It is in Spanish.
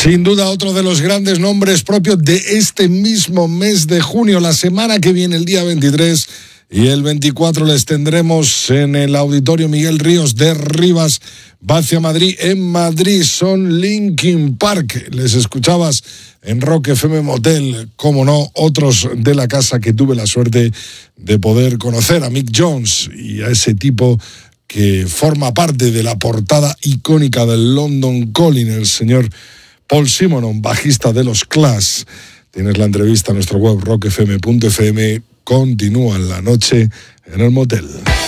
Sin duda otro de los grandes nombres propios de este mismo mes de junio. La semana que viene, el día 23 y el 24, les tendremos en el Auditorio Miguel Ríos de Rivas, hacia Madrid. En Madrid son Linkin Park. Les escuchabas en Rock FM Motel, como no, otros de la casa que tuve la suerte de poder conocer, a Mick Jones y a ese tipo que forma parte de la portada icónica del London Calling, el señor Paul Simonon, bajista de los Clash. Tienes la entrevista en nuestro web rockfm.fm. Continúa la noche en el motel.